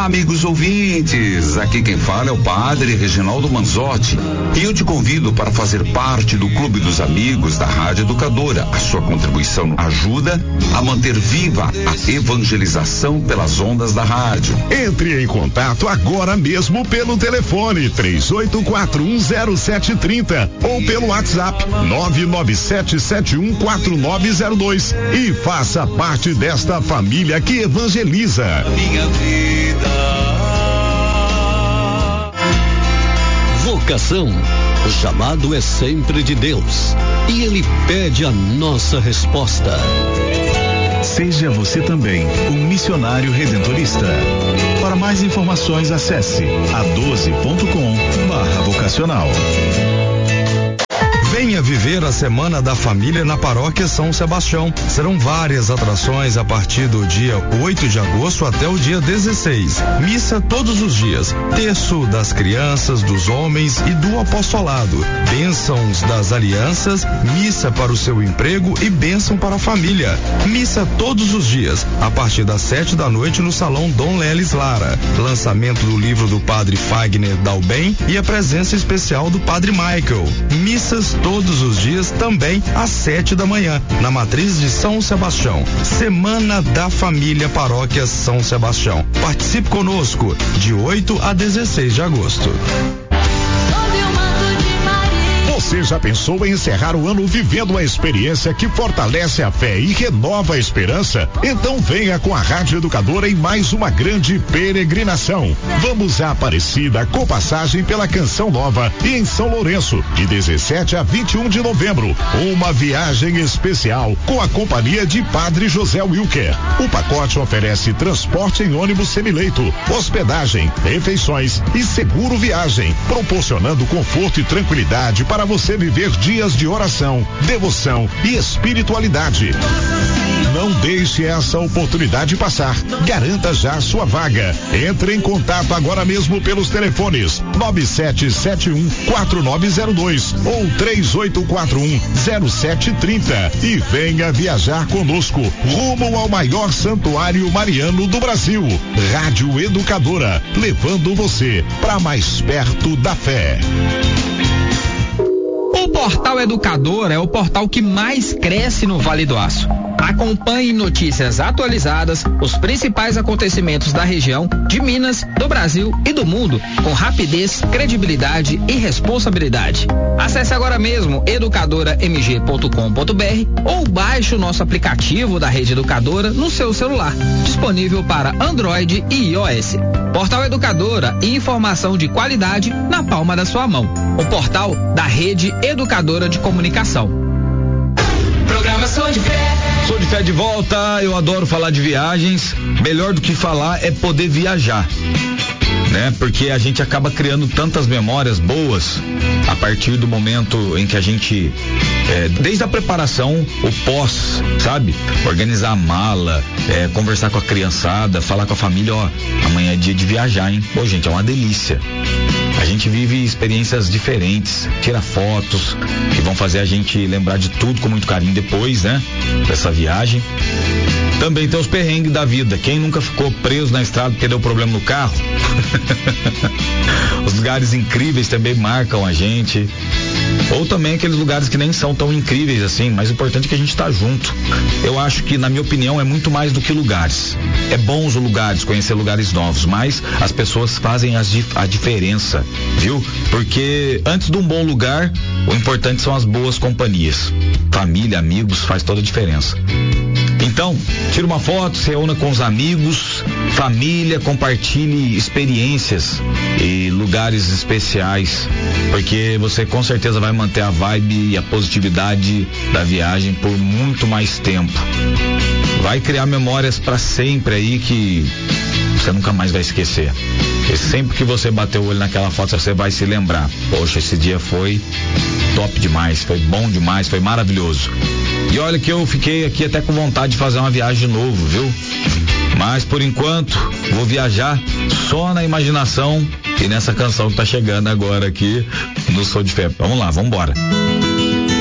Olá, amigos ouvintes, aqui quem fala é o Padre Reginaldo Manzotti e eu te convido para fazer parte do Clube dos Amigos da Rádio Educadora. A sua contribuição ajuda a manter viva a evangelização pelas ondas da rádio. Entre em contato agora mesmo pelo telefone 38410730 ou pelo WhatsApp 997714902 e faça parte desta família que evangeliza. Minha vida. Vocação. O chamado é sempre de Deus e Ele pede a nossa resposta. Seja você também um missionário redentorista. Para mais informações, acesse a12.com/vocacional. Venha viver a Semana da Família na Paróquia São Sebastião. Serão várias atrações a partir do dia 8 de agosto até o dia 16. Missa todos os dias. Terço das crianças, dos homens e do apostolado. Bênçãos das alianças, missa para o seu emprego e bênção para a família. Missa todos os dias, a partir das 7 da noite no Salão Dom Lelis Lara. Lançamento do livro do Padre Fagner Dalben e a presença especial do Padre Michael. Missas todos os dias também às 7 da manhã, na matriz de São Sebastião. Semana da Família, Paróquia São Sebastião. Participe conosco de 8 a 16 de agosto. Você já pensou em encerrar o ano vivendo uma experiência que fortalece a fé e renova a esperança? Então venha com a Rádio Educadora em mais uma grande peregrinação. Vamos a Aparecida com passagem pela Canção Nova e em São Lourenço, de 17 a 21 de novembro. Uma viagem especial com a companhia de Padre José Wilker. O pacote oferece transporte em ônibus semileito, hospedagem, refeições e seguro viagem, proporcionando conforto e tranquilidade para você viver dias de oração, devoção e espiritualidade. Não deixe essa oportunidade passar. Garanta já sua vaga. Entre em contato agora mesmo pelos telefones 97714902 ou 38410730 e venha viajar conosco rumo ao maior santuário mariano do Brasil. Rádio Educadora, levando você para mais perto da fé. O Portal Educadora é o portal que mais cresce no Vale do Aço. Acompanhe notícias atualizadas, os principais acontecimentos da região, de Minas, do Brasil e do mundo, com rapidez, credibilidade e responsabilidade. Acesse agora mesmo educadoramg.com.br ou baixe o nosso aplicativo da Rede Educadora no seu celular, disponível para Android e iOS. Portal Educadora, informação de qualidade na palma da sua mão. O portal da Rede Educadora de Comunicação. Programa Sou de Fé. Sou de Fé de volta, eu adoro falar de viagens. Melhor do que falar é poder viajar, né? Porque a gente acaba criando tantas memórias boas a partir do momento em que a gente, desde a preparação, o pós, sabe? Organizar a mala, conversar com a criançada, falar com a família, ó, amanhã é dia de viajar, hein? Pô, gente, é uma delícia. A gente vive experiências diferentes, tira fotos que vão fazer a gente lembrar de tudo com muito carinho depois, né? Dessa viagem. Também tem os perrengues da vida. Quem nunca ficou preso na estrada porque deu problema no carro? Os lugares incríveis também marcam a gente. Ou também aqueles lugares que nem são tão incríveis assim, mas o importante é que a gente tá junto. Eu acho que, na minha opinião, é muito mais do que lugares. É bom os lugares, conhecer lugares novos, mas as pessoas fazem a diferença, viu? Porque antes de um bom lugar, o importante são as boas companhias. Família, amigos, faz toda a diferença. Então, tira uma foto, se reúna com os amigos, família, compartilhe experiências e lugares especiais, porque você com certeza vai manter a vibe e a positividade da viagem por muito mais tempo. Vai criar memórias para sempre aí que você nunca mais vai esquecer. E sempre que você bater o olho naquela foto, você vai se lembrar. Poxa, esse dia foi top demais, foi bom demais, foi maravilhoso. E olha que eu fiquei aqui até com vontade de fazer uma viagem de novo, viu? Mas por enquanto, vou viajar só na imaginação e nessa canção que tá chegando agora aqui no Sou de Fé. Vamos lá, vamos embora.